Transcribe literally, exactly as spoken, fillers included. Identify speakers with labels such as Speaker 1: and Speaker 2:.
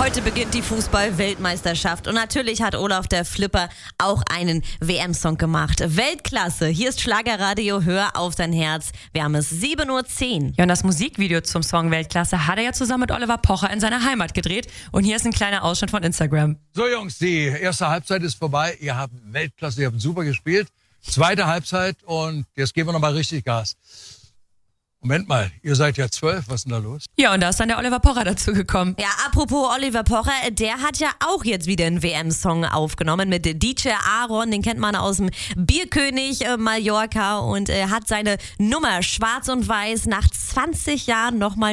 Speaker 1: Heute beginnt die Fußball-Weltmeisterschaft und natürlich hat Olaf der Flipper auch einen W M-Song gemacht. Weltklasse, hier ist Schlagerradio, hör auf dein Herz. Wir haben es sieben Uhr zehn.
Speaker 2: Ja, und das Musikvideo zum Song Weltklasse hat er ja zusammen mit Oliver Pocher in seiner Heimat gedreht. Und hier ist ein kleiner Ausschnitt von Instagram.
Speaker 3: So Jungs, die erste Halbzeit ist vorbei. Ihr habt Weltklasse, ihr habt super gespielt. Zweite Halbzeit und jetzt geben wir nochmal richtig Gas. Moment mal, ihr seid ja zwölf, was ist denn da los?
Speaker 2: Ja, und da ist dann der Oliver Pocher dazu gekommen.
Speaker 1: Ja, apropos Oliver Pocher, der hat ja auch jetzt wieder einen W M-Song aufgenommen mit D J Aaron, den kennt man aus dem Bierkönig äh, Mallorca und äh, hat seine Nummer Schwarz und Weiß nach zwanzig Jahren nochmal